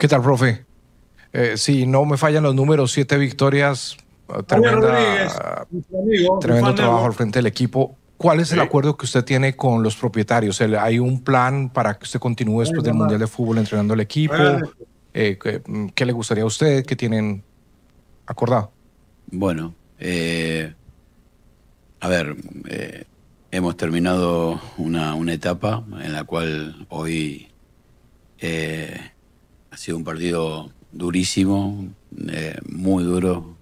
¿Qué tal, profe? Si no me fallan los números, 7 victorias, Javier Rodríguez, nuestro amigo de tremendo Fan trabajo al Network. frente del equipo. ¿Cuál es el Sí. acuerdo que usted tiene con los propietarios? ¿Hay un plan para que usted continúe después del Mundial de Fútbol entrenando al equipo? ¿Qué le gustaría a usted? ¿Qué tienen acordado? Bueno, a ver, hemos terminado una etapa en la cual hoy ha sido un partido durísimo, muy duro,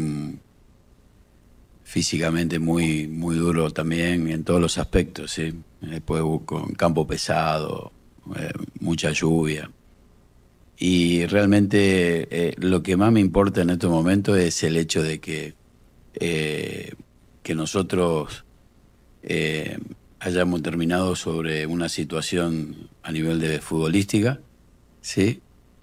físicamente muy, muy duro también en todos los aspectos, ¿sí? Después con campo pesado, mucha lluvia. Y realmente lo que más me importa en estos momentos es el hecho de que nosotros hayamos terminado sobre una situación a nivel de futbolística, ¿sí?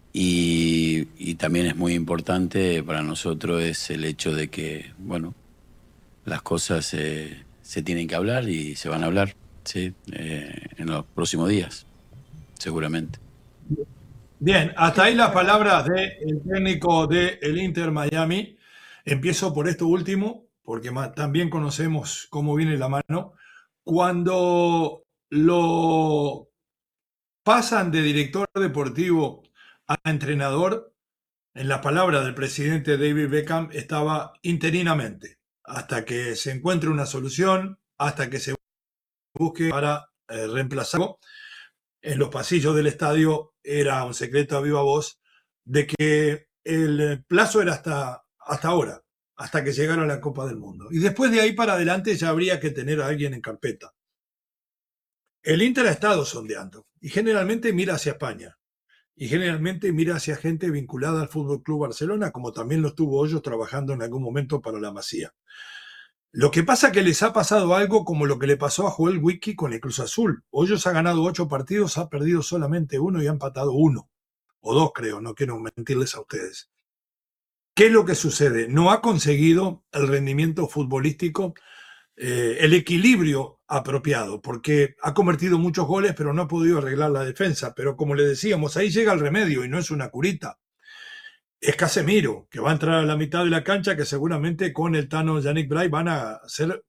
Y también es muy importante para nosotros es el hecho de que, bueno, las cosas se tienen que hablar y se van a hablar, ¿sí? En los próximos días, seguramente. Bien, hasta ahí las palabras del técnico del Inter Miami. Empiezo por esto último, porque también conocemos cómo viene la mano. Cuando lo pasan de director deportivo a entrenador, en las palabras del presidente David Beckham, estaba interinamente, hasta que se encuentre una solución, hasta que se busque para reemplazarlo. En los pasillos del estadio era un secreto a viva voz de que el plazo era hasta ahora, hasta que llegara a la Copa del Mundo. Y después de ahí para adelante ya habría que tener a alguien en carpeta. El Inter ha estado sondeando y generalmente mira hacia España y generalmente mira hacia gente vinculada al Fútbol Club Barcelona, como también lo estuvo Hoyos trabajando en algún momento para la Masía. Lo que pasa es que les ha pasado algo como lo que le pasó a Joel Wiki con el Cruz Azul. Hoyos ha ganado 8 partidos, ha perdido solamente 1 y ha empatado 1. O 2, creo, no quiero mentirles a ustedes. ¿Qué es lo que sucede? No ha conseguido el rendimiento futbolístico, el equilibrio apropiado, porque ha convertido muchos goles, pero no ha podido arreglar la defensa. Pero como le decíamos, ahí llega el remedio y no es una curita. Es Casemiro, que va a entrar a la mitad de la cancha, que seguramente con el Tano Yannick Bray van a hacer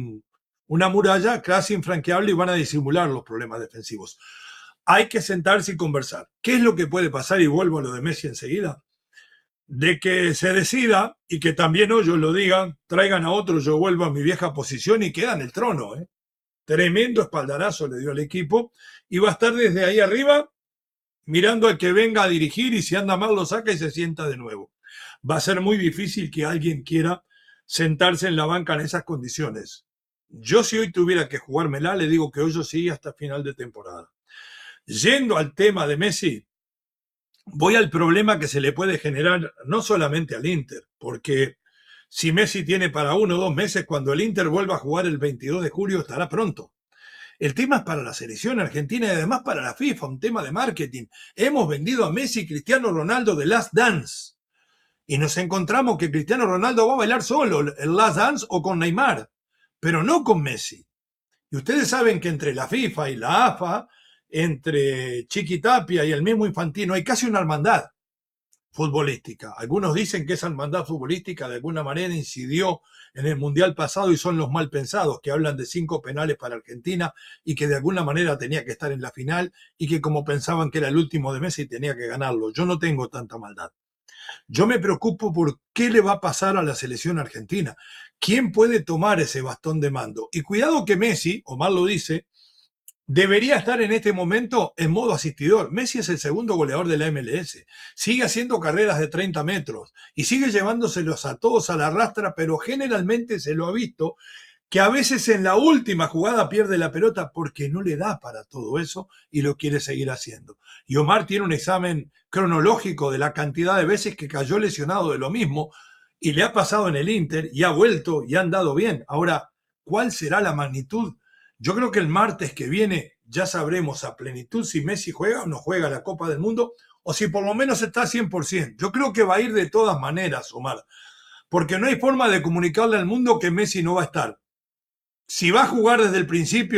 una muralla casi infranqueable y van a disimular los problemas defensivos. Hay que sentarse y conversar. ¿Qué es lo que puede pasar? Y vuelvo a lo de Messi enseguida. De que se decida y que también ellos lo digan, traigan a otro, yo vuelvo a mi vieja posición y queda en el trono. Tremendo espaldarazo le dio al equipo y va a estar desde ahí arriba mirando al que venga a dirigir y si anda mal lo saca y se sienta de nuevo. Va a ser muy difícil que alguien quiera sentarse en la banca en esas condiciones. Yo si hoy tuviera que jugármela, le digo que hoy yo sigue hasta final de temporada. Yendo al tema de Messi, voy al problema que se le puede generar no solamente al Inter, porque si Messi tiene para 1 o 2 meses, cuando el Inter vuelva a jugar el 22 de julio estará pronto. El tema es para la selección argentina y además para la FIFA, un tema de marketing. Hemos vendido a Messi y Cristiano Ronaldo de Last Dance. Y nos encontramos que Cristiano Ronaldo va a bailar solo el Last Dance o con Neymar, pero no con Messi. Y ustedes saben que entre la FIFA y la AFA, entre Chiqui Tapia y el mismo Infantino, hay casi una hermandad futbolística. Algunos dicen que esa hermandad futbolística de alguna manera incidió en el Mundial pasado y son los mal pensados, que hablan de 5 penales para Argentina y que de alguna manera tenía que estar en la final y que como pensaban que era el último de Messi tenía que ganarlo. Yo no tengo tanta maldad. Yo me preocupo por qué le va a pasar a la selección argentina. ¿Quién puede tomar ese bastón de mando? Y cuidado que Messi, Omar lo dice, debería estar en este momento en modo asistidor. Messi es el segundo goleador de la MLS. Sigue haciendo carreras de 30 metros y sigue llevándoselos a todos a la rastra, pero generalmente se lo ha visto que a veces en la última jugada pierde la pelota porque no le da para todo eso y lo quiere seguir haciendo. Y Omar tiene un examen cronológico de la cantidad de veces que cayó lesionado de lo mismo y le ha pasado en el Inter y ha vuelto y ha andado bien. Ahora, ¿cuál será la magnitud? Yo creo que el martes que viene ya sabremos a plenitud si Messi juega o no juega la Copa del Mundo o si por lo menos está 100%. Yo creo que va a ir de todas maneras, Omar, porque no hay forma de comunicarle al mundo que Messi no va a estar. Si va a jugar desde el principio